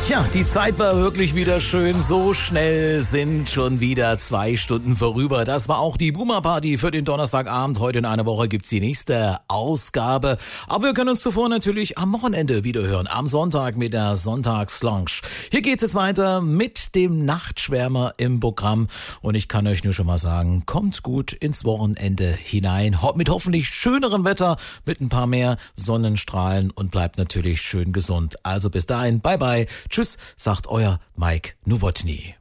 Ja, die Zeit war wirklich wieder schön. So schnell sind schon wieder 2 Stunden vorüber. Das war auch die Boomer Party für den Donnerstagabend. Heute in einer Woche gibt's die nächste Ausgabe. Aber wir können uns zuvor natürlich am Wochenende wiederhören. Am Sonntag mit der Sonntagslounge. Hier geht's jetzt weiter mit dem Nachtschwärmer im Programm. Und ich kann euch nur schon mal sagen, kommt gut ins Wochenende hinein. Mit hoffentlich schönerem Wetter, mit ein paar mehr Sonnenstrahlen und bleibt natürlich schön gesund. Also bis dahin, bye bye. Tschüss, sagt euer Mike Nowotny.